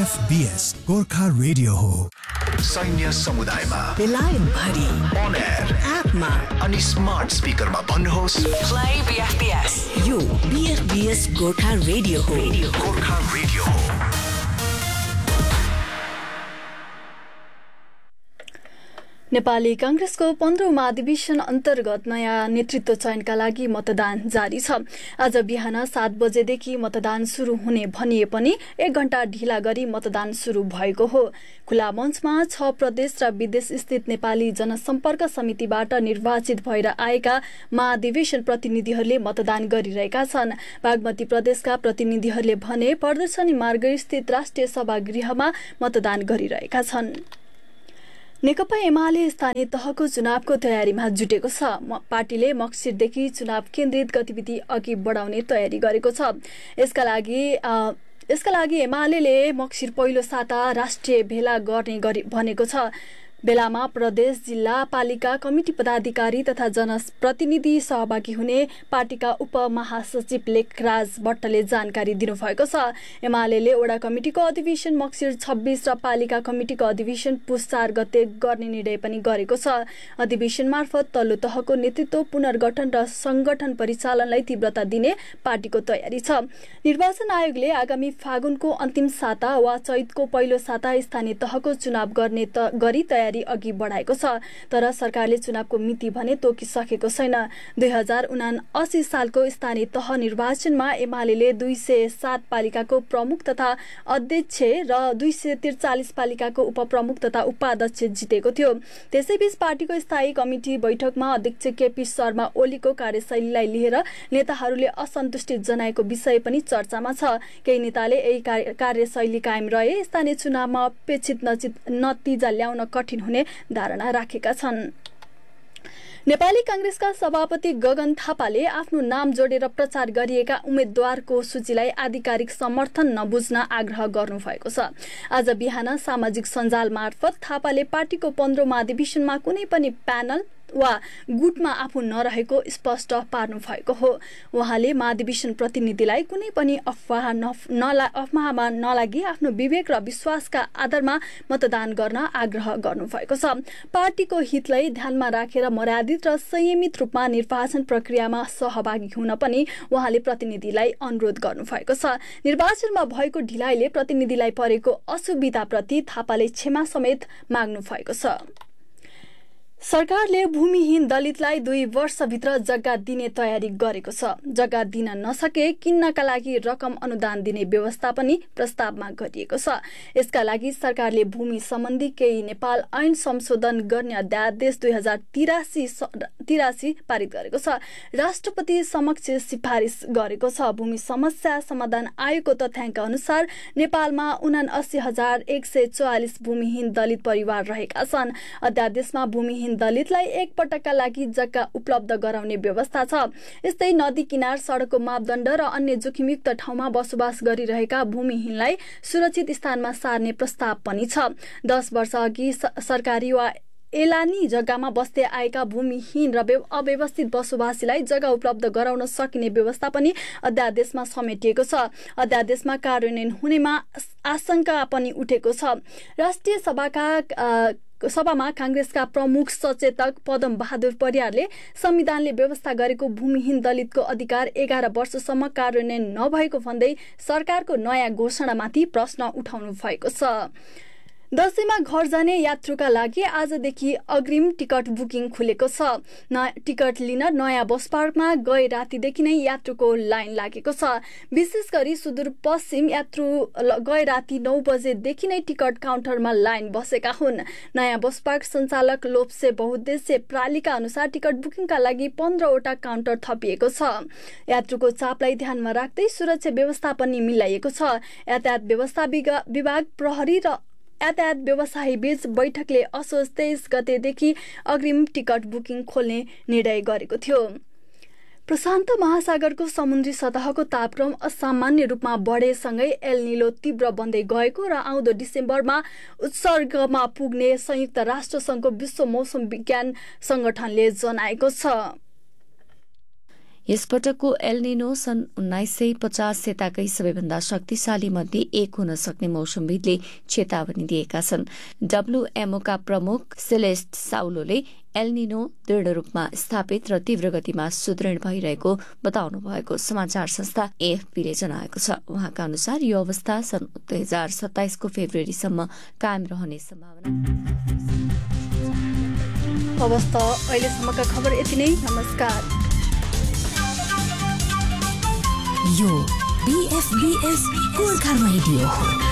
BFBS Gorkha radio हो। सैन्य समुदायमा बेलायत भरि on air एपमा अनि स्मार्ट स्पिकरमा भन्नुहोस् Play BFBS। यो BFBS गोर्खा रेडियो हो। गोर्खा रेडियो हो। नेपाली कांग्रेसको 15औं महाधिवेशन अन्तर्गत नयाँ नेतृत्व चयनका लागि मतदान जारी छ। आज बिहान 7 बजेदेखि मतदान शुरू हुने भनिए पनि 1 घण्टा ढिला गरी मतदान शुरू भएको हो। खुला मञ्चमा 6 प्रदेश र विदेश स्थित नेपाली जनसम्पर्क समितिबाट निर्वाचित भएर आएका महाधिवेशन प्रतिनिधिहरूले मतदान गरिरहेका छन्। बागमती प्रदेशका प्रतिनिधिहरूले भने प्रदर्शनी मार्ग स्थित राष्ट्रिय सभागृहमा मतदान गरिरहेका छन्। नेकपा एमाले स्थानीय तहको चुनावको तयारीमा जुटेको छ। पार्टीले मक्सिरदेखि चुनाव केन्द्रित गतिविधि अघि बढाउने तयारी गरेको छ। यसका लागि एमालेले मक्सिर पहिलो साता राष्ट्रिय भेला गर्ने भनेको छ। बेलामा प्रदेश, जिल्ला, पालिका कमिटी पदाधिकारी तथा जनप्रतिनिधि सहभागी हुने पार्टीका उपमहासचिव लेखराज भट्टले जानकारी दिनुभएको छ। एमालेले वडा कमिटिको अधिवेशन मक्सिर 26 र पालिका कमिटिको अधिवेशन पुस 4 गते गर्ने निर्णय पनि गरेको छ। अधिवेशन मार्फत तल्लो तहको नेतृत्व पुनर्गठन र संगठन परिचालनलाई तीव्रता दिने पार्टीको तयारी छ। निर्वाचन आयोगले आगामी फागुनको अन्तिम साता वा चैतको पहिलो साता स्थानीय तहको चुनाव गर्ने गरी तयारी अघि बढाएको छ। तर सरकारले चुनावको मिति भने तोकिसकेको छैन। 2079 सालको स्थानीय तह निर्वाचनमा एमालेले 207 पालिकाको प्रमुख तथा अध्यक्ष र 243 पालिकाको उपप्रमुख तथा उपाध्यक्ष जितेको थियो। त्यसैबीच पार्टीको स्थायी कमिटी बैठकमा अध्यक्ष केपी शर्मा ओलीको कार्यशैलीलाई लिएर नेताहरूले असन्तुष्टि जनाएको विषय पनि चर्चामा छ। केही नेताले यही कार्यशैली कायम रहे स्थानीय चुनावमा अपेक्षित नतिजा ल्याउन कठिन हुने धारणा राखेका छन्। नेपाली कांग्रेसका सभापति गगन थापाले आफ्नो नाम जोडेर प्रचार गरिएका उम्मेद्वारको सूचीलाई आधिकारिक समर्थन नबुझ्न आग्रह गर्नुभएको छ। आज बिहान सामाजिक सञ्जाल मार्फत थापाले पार्टीको 15औं महाधिवेशनमा कुनै पनि प्यानल वा गुटमा आफू नरहेको स्पष्ट पार्नु भएको हो। उहाँले महाधिवेशन प्रतिनिधिलाई कुनै पनि अफवाहमा नलागी आफ्नो विवेक र विश्वासका आधारमा मतदान गर्न आग्रह गर्नुभएको छ। पार्टीको हितलाई ध्यानमा राखेर मर्यादित र संयमित रूपमा निर्वाचन प्रक्रियामा सहभागी हुन पनि उहाँले प्रतिनिधिलाई अनुरोध गर्नुभएको छ। निर्वाचनमा भएको ढिलाइले प्रतिनिधिलाई परेको असुविधाप्रति थापाले क्षमा समेत माग्नु भएको छ। सरकारले भूमिहीन दलितलाई 2 वर्षभित्र जग्गा दिने तयारी गरेको छ। जग्गा दिन नसके किन्नका लागि रकम अनुदान दिने व्यवस्था पनि प्रस्तावमा गरिएको छ। यसका लागि सरकारले भूमि सम्बन्धी केही नेपाल ऐन संशोधन गर्ने अध्यादेश 2083 पारित गरेको छ। राष्ट्रपति समक्ष सिफारिस गरेको छ। भूमि समस्या समाधान आयोगको तथ्याङ्क अनुसार नेपालमा 79,144 भूमिहीन दलित परिवार रहेका छन्। अध्यादेशमा भूमिहीन दलितलाई एक पटकका लागि जग्गा उपलब्ध गराउने व्यवस्था छ। यस्तै नदी किनार, सडकको मापदण्ड र अन्य जोखिमयुक्त ठाउँमा बसोबास गरिरहेका भूमिहीनलाई सुरक्षित स्थानमा सार्ने प्रस्ताव पनि छ। 10 वर्ष अघि सरकारी वा एलानी जग्गामा बस्दै आएका भूमिहीन र अव्यवस्थित बसोबासीलाई जग्गा उपलब्ध गराउन सकिने व्यवस्था पनि अध्यादेशमा समेटिएको छ। अध्यादेशमा कार्यान्वयन हुनेमा आशंका पनि उठेको छ। राष्ट्रिय सभामा कांग्रेसका प्रमुख सचेतक पदम बहादुर परियारले संविधानले व्यवस्था गरेको भूमिहीन दलितको अधिकार 11 वर्षसम्म कार्यान्वयन नभएको भन्दै सरकारको नयाँ घोषणामाथि प्रश्न उठाउनु भएको छ। दशैंमा घर जाने यात्रुका लागि आजदेखि अग्रिम टिकट बुकिङ खुलेको छ। टिकट लिन नयाँ बस पार्कमा गए रातिदेखि नै यात्रुको लाइन लागेको छ। विशेष गरी सुदूरपश्चिम यात्रु गए राति 9 बजेदेखि नै टिकट काउन्टरमा लाइन बसेका हुन्। नयाँ बस पार्क सञ्चालक लोप्से बहुद्देश्य प्रालिका अनुसार टिकट बुकिङका लागि 15 वटा काउन्टर थपिएको छ। यात्रुको चापलाई ध्यानमा राख्दै सुरक्षा व्यवस्था पनि मिलाइएको छ। यातायात व्यवस्था विभाग, प्रहरी र यातायात व्यवसायी बीच बैठकले असोज 23 गतेदेखि अग्रिम टिकट बुकिङ खोल्ने निर्णय गरेको थियो। प्रशान्त महासागरको समुद्री सतहको तापक्रम असामान्य रूपमा बढेसँगै एल निनो तीव्र बन्दै गएको र आउँदो डिसेम्बरमा उत्सर्गमा पुग्ने संयुक्त राष्ट्रसङ्घको विश्व मौसम विज्ञान संगठनले जनाएको छ। यसपटकको एल निनो सन् 1950 सेताकै सबैभन्दा शक्तिशाली मध्ये एक हुन सक्ने मौसमविदले चेतावनी दिएका छन्। WMOका प्रमुख सेलेस्ट साउलोले एल निनो दृढ रूपमा स्थापित र तीव्र गतिमा सुदृढ भइरहेको बताउनु भएको समाचार संस्था AFPले जनाएको छ। उहाँका अनुसार यो अवस्था सन् 2027 को फेब्रुअरीसम्म कायम रहने सम्भावना। अवस्था अहिलेसम्मका खबर यति नै। नमस्कार। यो BFBS गोर्खा रेडियो हो।